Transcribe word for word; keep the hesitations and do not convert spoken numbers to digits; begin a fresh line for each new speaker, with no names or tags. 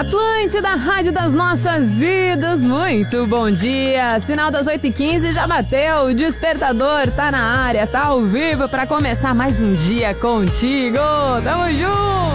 Atlântida, rádio das nossas vidas, muito bom dia. Sinal das oito e quinze já bateu, o despertador tá na área, tá ao vivo pra começar mais um dia contigo. Tamo junto!